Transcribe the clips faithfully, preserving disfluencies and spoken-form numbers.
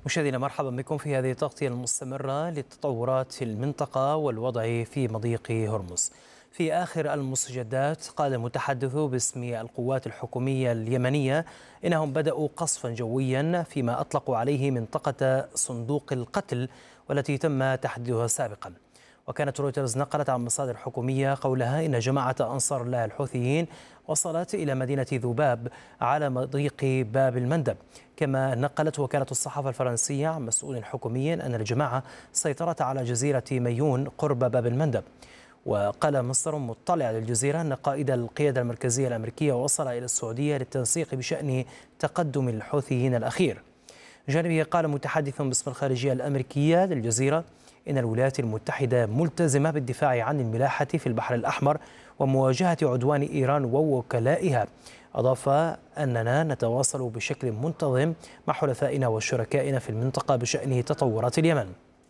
مشاهدينا مرحبا بكم في هذه التغطية المستمرة للتطورات في المنطقة والوضع في مضيق هرمز. في آخر المستجدات قال المتحدث باسم القوات الحكومية اليمنية إنهم بدأوا قصفا جويا فيما أطلقوا عليه منطقة صندوق القتل والتي تم تحديدها سابقا. وكانت رويترز نقلت عن مصادر حكومية قولها إن جماعة أنصار الله الحوثيين وصلت إلى مدينة ذباب على مضيق باب المندب. كما نقلت وكالة الصحافة الفرنسية عن مسؤول حكومي أن الجماعة سيطرت على جزيرة ميون قرب باب المندب. وقال مصدر مطلع للجزيرة أن قائد القيادة المركزية الأمريكية وصل إلى السعودية للتنسيق بشأن تقدم الحوثيين الأخير. جانبه قال متحدث باسم الخارجية الأمريكية للجزيرة إن الولايات المتحدة ملتزمة بالدفاع عن الملاحة في البحر الأحمر ومواجهة عدوان إيران ووكلائها. أضاف أننا نتواصل بشكل منتظم مع حلفائنا وشركائنا في المنطقة بشأن تطورات اليمن.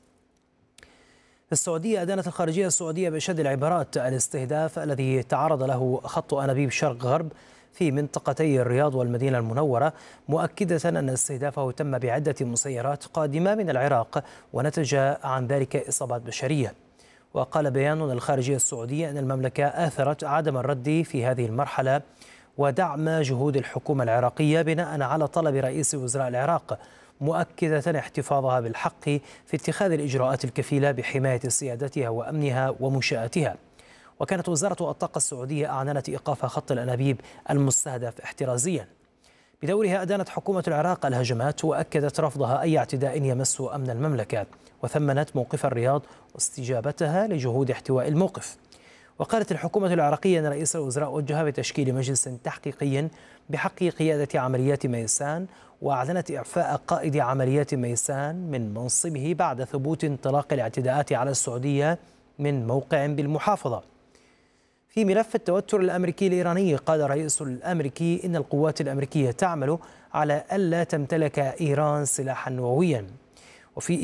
السعودية أدانت الخارجية السعودية بأشد العبارات الاستهداف الذي تعرض له خط أنابيب شرق غرب في منطقتي الرياض والمدينة المنورة، مؤكدة أن استهدافه تم بعدة مسيرات قادمة من العراق ونتج عن ذلك إصابات بشرية. وقال بيان الخارجية السعودية أن المملكة آثرت عدم الرد في هذه المرحلة ودعم جهود الحكومة العراقية بناء على طلب رئيس وزراء العراق، مؤكدة احتفاظها بالحق في اتخاذ الإجراءات الكفيلة بحماية سيادتها وأمنها ومنشآتها. وكانت وزارة الطاقة السعودية أعلنت إيقاف خط الأنابيب المستهدف احترازيا. بدورها أدانت حكومة العراق الهجمات وأكدت رفضها أي اعتداء يمس أمن المملكة، وثمنت موقف الرياض واستجابتها لجهود احتواء الموقف. وقالت الحكومة العراقية أن رئيس الوزراء وجه بتشكيل مجلس تحقيقي بحق قيادة عمليات ميسان، وأعلنت إعفاء قائد عمليات ميسان من منصبه بعد ثبوت انطلاق الاعتداءات على السعودية من موقع بالمحافظة. في ملف التوتر الأمريكي الإيراني قال الرئيس الأمريكي إن القوات الأمريكية تعمل على ألا تمتلك إيران سلاحا نوويا. وفي